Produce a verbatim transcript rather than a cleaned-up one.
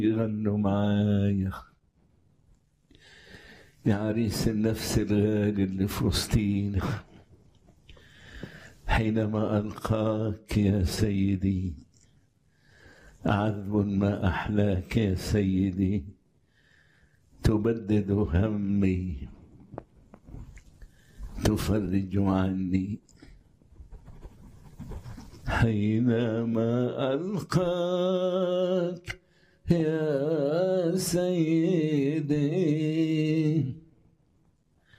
يغنوا معايا يا عريس النفس الغالي اللي في وسطينا، حينما ألقاك يا سيدي عذب ما أحلاك يا سيدي، تبدد همي تفرج عني. حينما ألقاك يا سيدي